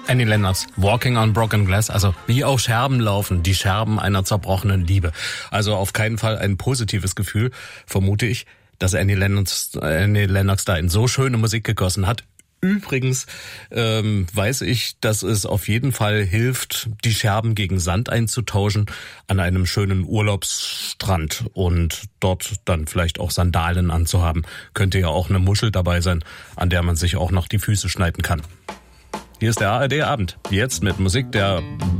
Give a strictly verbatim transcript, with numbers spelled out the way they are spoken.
Annie Lennox, Walking on Broken Glass, also wie auf Scherben laufen, die Scherben einer zerbrochenen Liebe. Also auf keinen Fall ein positives Gefühl, vermute ich, dass Annie Lennox, Annie Lennox da in so schöne Musik gegossen hat. Übrigens ähm, weiß ich, dass es auf jeden Fall hilft, die Scherben gegen Sand einzutauschen an einem schönen Urlaubsstrand und dort dann vielleicht auch Sandalen anzuhaben. Könnte ja auch eine Muschel dabei sein, an der man sich auch noch die Füße schneiden kann. Hier ist der A R D-Abend, jetzt mit Musik der